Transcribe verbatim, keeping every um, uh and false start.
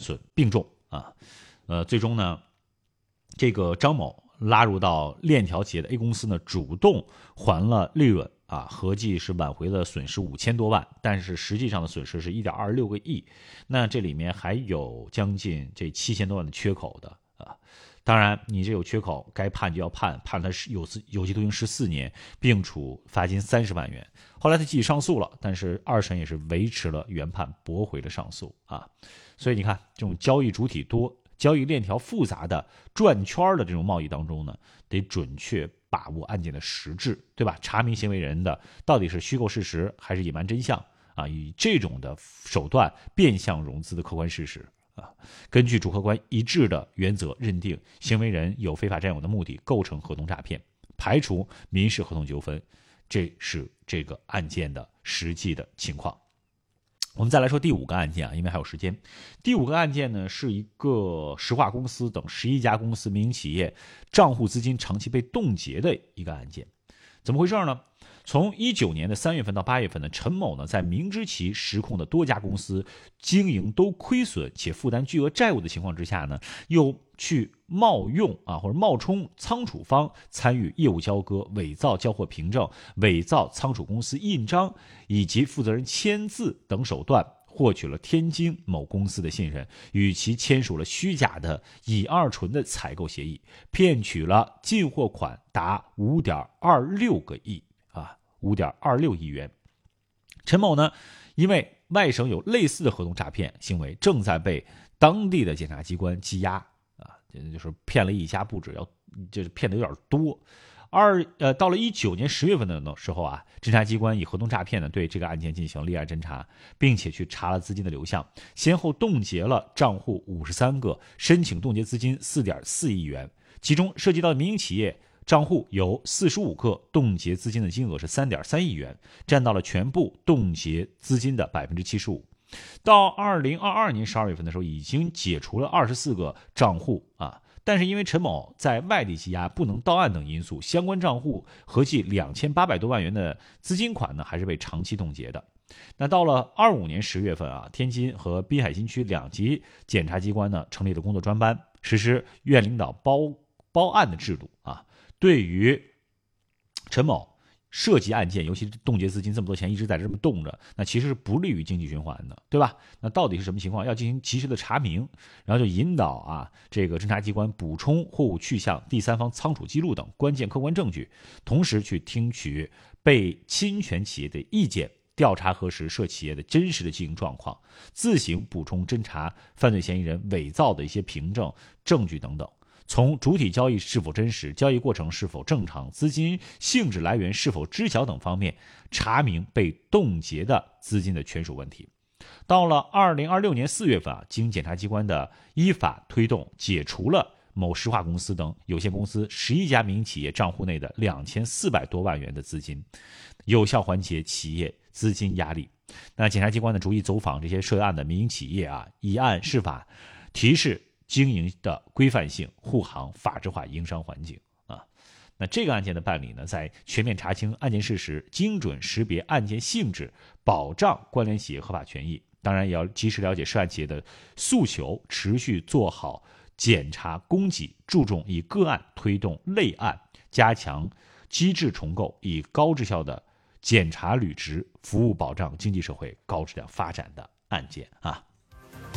损并重啊。呃，最终呢，这个张某拉入到链条企业的 A 公司呢，主动还了利润啊，合计是挽回了损失五千多万，但是实际上的损失是一点二六个亿。那这里面还有将近这七千多万的缺口的啊。当然，你这有缺口，该判就要判，判他有有期徒刑十四年，并处罚金三十万元。后来他继续上诉了，但是二审也是维持了原判，驳回了上诉啊。所以你看，这种交易主体多、交易链条复杂的转圈的这种贸易当中呢，得准确把握案件的实质，对吧？查明行为人的到底是虚构事实还是隐瞒真相啊？以这种的手段变相融资的客观事实啊，根据主客观一致的原则认定行为人有非法占有的目的，构成合同诈骗，排除民事合同纠纷，这是这个案件的实际的情况。我们再来说第五个案件啊，因为还有时间。第五个案件呢，是一个石化公司等十一家公司民营企业账户资金长期被冻结的一个案件。怎么回事呢？从一九年的三月份到八月份呢，陈某呢在明知其实控的多家公司经营都亏损且负担巨额债务的情况之下呢，又去冒用啊或者冒充仓储方参与业务交割，伪造交货凭证，伪造仓储公司印章以及负责人签字等手段，获取了天津某公司的信任，与其签署了虚假的乙二醇的采购协议，骗取了进货款达 五点二六个亿啊 ，五点二六亿元。陈某呢，因为外省有类似的合同诈骗行为，正在被当地的检察机关羁押啊，就是骗了一家不止，要就是骗的有点多。二呃，到了一九年十月份的时候啊，侦查机关以合同诈骗呢对这个案件进行立案侦查，并且去查了资金的流向，先后冻结了账户五十三个，申请冻结资金 四点四亿元，其中涉及到的民营企业账户有四十五个，冻结资金的金额是 三点三亿元，占到了全部冻结资金的 百分之七十五。到二零二二年十二月份的时候，已经解除了二十四个账户啊。但是因为陈某在外地羁押不能到案等因素，相关账户合计两千八百多万元的资金款呢，还是被长期冻结的。那到了二五年十月份啊，天津和滨海新区两级检察机关呢成立了工作专班，实施院领导包包案的制度啊。对于陈某涉及案件，尤其是冻结资金这么多钱一直在这么冻着，那其实是不利于经济循环的，对吧？那到底是什么情况？要进行及时的查明，然后就引导啊这个侦查机关补充货物去向、第三方仓储记录等关键客观证据，同时去听取被侵权企业的意见，调查核实涉企业的真实的经营状况，自行补充侦查犯罪嫌疑人伪造的一些凭证、证据等等。从主体交易是否真实、交易过程是否正常、资金性质来源是否知晓等方面，查明被冻结的资金的权属问题。到了二零二六年四月份啊，经检察机关的依法推动，解除了某石化公司等有限公司十一家民营企业账户内的两千四百多万元的资金，有效缓解企业资金压力。那检察机关呢，逐一走访这些涉案的民营企业啊，以案释法，提示经营的规范性，护航法治化营商环境啊。那这个案件的办理呢，在全面查清案件事实、精准识别案件性质、保障关联企业合法权益，当然也要及时了解涉案企业的诉求，持续做好检查供给，注重以个案推动类案，加强机制重构，以高质效的检查履职服务保障经济社会高质量发展的案件啊。